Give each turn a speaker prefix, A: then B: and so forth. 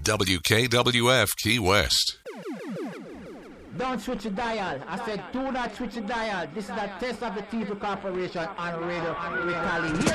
A: WKWF Key West.
B: Don't switch the dial. I said do not switch the dial. This is a test of the TV Corporation on Radio Retaliation.